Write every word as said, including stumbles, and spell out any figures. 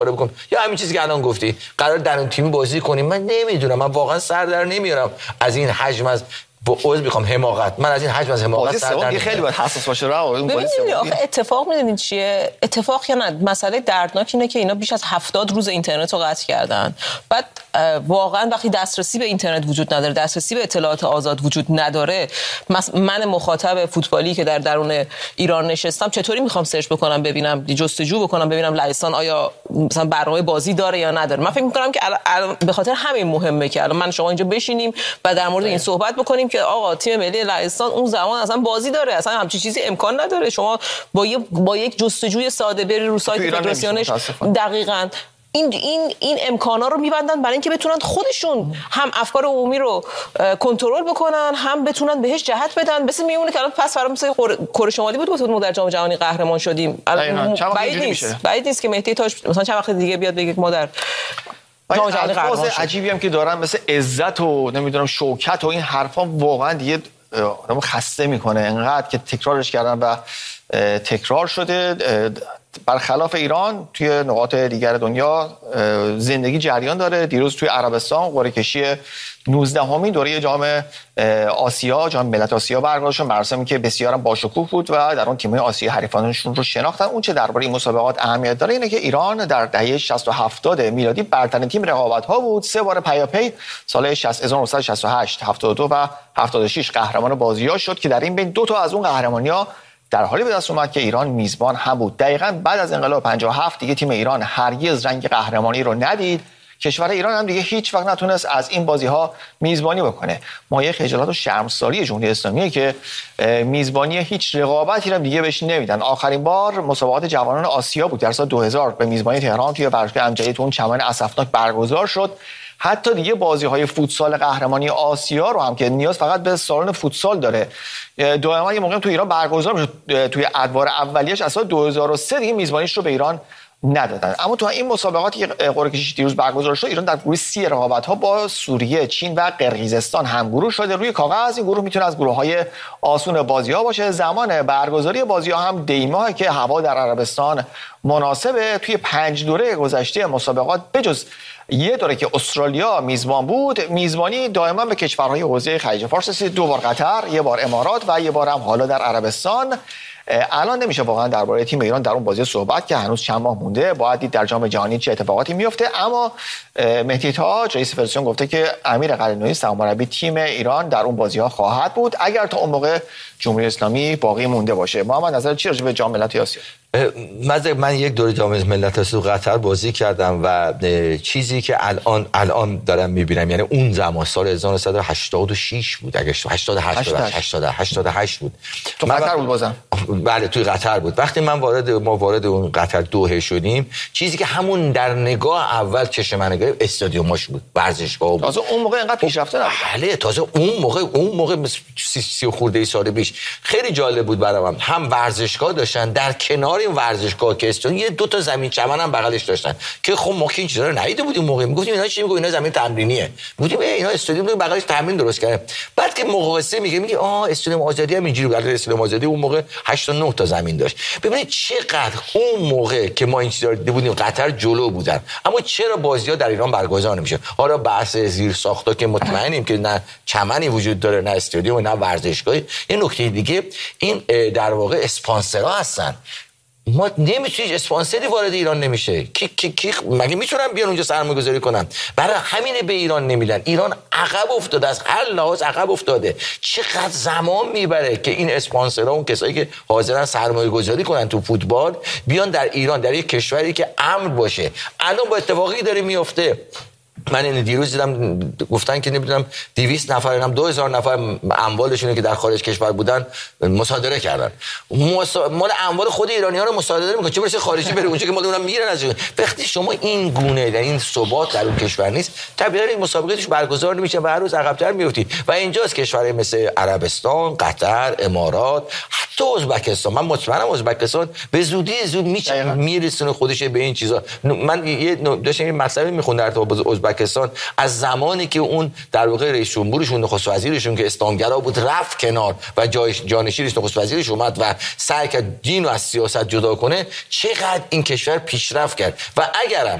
بکن یا همین چیزی که الان گفتی قرار در اون تیم بازی کنیم. من نمیدونم، من واقعا سر در نمیارم از این حجم از با عذر میخوام حماقت. من از این حجم از حماقت سر در خیلی باید حساس باشه. رو ببینید آخه اتفاق میدونید چیه؟ اتفاق یا نه مسئله دردناک اینه که اینا بیش از هفتاد روز اینترنت رو قطع کردن. بعد واقعا وقتی دسترسی به اینترنت وجود نداره، دسترسی به اطلاعات آزاد وجود نداره، من مخاطب فوتبالی که در درون ایران نشستم چطوری میخوام سرچ بکنم ببینم، جستجو بکنم ببینم لهستان آیا مثلا برنامه بازی داره یا نداره؟ من فکر میکنم که به خاطر همین مهمه که الان من شما اینجا بشینیم و در مورد این صحبت بکنیم که آقا تیم ملی لهستان اون زمان اصلا بازی داره، اصلا همچین چیزی امکان نداره. شما با یک با یک جستجوی ساده بری رو سایت فدراسیونش دقیقاً این این این امکانا رو میبندن برای اینکه بتونن خودشون هم افکار عمومی رو کنترل بکنن، هم بتونن بهش جهت بدن. مثل میمونه که الان پس فرام مثل کره شمالی بود گفت ما در جام جهانی قهرمان شدیم. بعید نیست بعید نیست که مهدی تاج مثلا چند وقت دیگه بیاد بگه ما در جام جهانی قهرمان شدیم. عجیبی هم که دارن مثل عزت و نمیدونم شوکت و این حرفا واقعا دیگه آدمو خسته میکنه انقدر که تکرارش کردن و تکرار شده. برخلاف ایران توی نقاط دیگر دنیا زندگی جریان داره. دیروز توی عربستان قرعه کشی نوزدهمین دوره جام آسیا، جام ملت آسیا برگزار شد، مراسمی که بسیار باشکوه بود و در اون تیم‌های آسیا حریفانشون رو شناختن. اون چه درباره این مسابقات اهمیت داره اینه که ایران در دهه شصت و هفتاد میلادی برترین تیم رقابت‌ها بود. سه بار پیاپی سال هزار و نهصد و شصت و هشت، هفتاد و دو و هفتاد و شش قهرمان بازی‌ها شد که در این بین دو تا از اون قهرمانی‌ها در حالی به دست اومد که ایران میزبان هم بود. دقیقاً بعد از انقلاب پنجاه و هفت دیگه تیم ایران هرگز رنگ قهرمانی رو ندید. کشور ایران هم دیگه هیچ وقت نتونست از این بازی‌ها میزبانی بکنه. مایه خجالت و شرمساری جمهوری اسلامیه که میزبانی هیچ رقابتی رو دیگه بهش نمیدن. آخرین بار مسابقات جوانان آسیا بود در سال دو هزار به میزبانی تهران توی ورزشگاه امجدی تو اون چمن اسفناک برگزار شد. حتی دیگه بازی‌های فوتسال قهرمانی آسیا رو هم که نیاز فقط به سالن فوتسال داره دائما یه موقع تو ایران برگزار میشه، توی ادوار اولیه‌اش از سال دو هزار و سه دیگه میزبانیش رو به ایران ندادن. اما تو این مسابقاتی که قرعه کشی دیروز برگزار شد ایران در گروه سی رقابت‌ها با سوریه، چین و قرقیزستان همگروه شده. روی کاغذ این گروه میتونه از گروه‌های آسون بازی‌ها باشه. زمان برگزاری بازی‌ها هم دیماه که هوا در عربستان مناسبه. توی پنج دوره گذشته مسابقات بجز یه دوره که استرالیا میزبان بود، میزبانی دائما به کشورهای حوزه خلیج فارس رسید. دو بار قطر، یه بار امارات و یه بار هم حالا در عربستان. الان نمیشه واقعا درباره تیم ایران در اون بازی صحبت که هنوز چند ماه مونده، باید دید در جام جهانی چه اتفاقاتی میفته. اما مهدی تاج رئیس فدراسیون گفته که امیر قلعه‌نویی سرمربی تیم ایران در اون بازی‌ها خواهد بود اگر تا اون موقع جمهوری اسلامی باقی مونده باشه. محمد نظر چی راجع به جام ملت آسیا؟ من یک دوره جام ملت آسیا قطر بازی کردم و چیزی که الان الان دارم میبینم، یعنی اون زمان سال هزار و نهصد و هشتاد و شش بود، اگه هشتاد و هشت هشتاد و هشت بود تو قطر بود بازم. بله توی قطر بود. وقتی من وارد ما وارد اون قطر دوحه شدیم، چیزی که همون در نگاه اول چشم من گرفت استادیوماش بود، ورزشگاه بود. تازه اون موقع اینقدر پیشرفته نبود. بله تازه اون موقع اون موقع سی و خورده سال پیش خیلی جالب بود برام. هم ورزشگاه داشتن، در کنار این ورزشگاه که استون یه دو تا زمین چمن هم بغلش داشتن که خب ما که این چیزا رو ندیده بودیم. موقع میگفتیم اینا چی میگه، اینا زمین تمرینیه. میگفتیم اینا استادیوم رو بغلش تمرین درست کرده. بعد که مقایسه میگه میگه آ استادیوم آزادی هم اینجوری بود. استادیوم آزادی اون موقع هشت تا نه تا زمین داشت. ببینید چقدر اون موقع که ما این چیزا رو دیده بودیم قطر جلو بودن. اما چرا بازی‌ها در ایران برگزار نمیشه؟ حالا بحث زیر ساختا که مطمئنیم که نه چمنی وجود داره، نه استادیوم، نه ورزشگاهی. یه نکته دیگه این در واقع اسپانسرها هستن. ما نمیتونیم اسپانسری وارد ایران نمیشه. کی کی کی مگه میتونن بیان اونجا سرمایه‌گذاری کنن؟ برای همین به ایران نمیدن. ایران عقب افتاده، از هر لحاظ عقب افتاده. چقدر زمان میبره که این اسپانسرها، اون کسایی که حاضرن سرمایه‌گذاری کنن تو فوتبال، بیان در ایران، در یک کشوری که امن باشه. الان با اتفاقی داره میفته. من این دیروز دیدم گفتن که نمیدونم دویست نفر هم دو هزار نفر اموالشون که در خارج کشور بودن مصادره کردن. مسا... مال اموال خود ایرانی‌ها رو مصادره میکنن، چه برسه خارجی بره اونجا که مال اونم میگیرن ازشون. وقتی شما این گونه در این ثبات در اون کشور نیست، طبیعتا این مسابقه توش برگزار نمیشه و هر روز عقب‌تر میفتی. و اینجاست کشورهای مثل عربستان، قطر، امارات، حتی ازبکستان، من مطمئنم ازبکستان به زودی زود میرسونه خودش به این چیزا. من یه داشتم این مسئله میخوندم در ارتباط با ازبکستان از زمانی که اون در واقع رئیس جمهورشون نخست وزیرشون که اسلامگرا بود رفت کنار و جانشینش نخست وزیرش اومد و سعی کرد دین رو از سیاست جدا کنه، چقدر این کشور پیشرفت کرد. و اگرم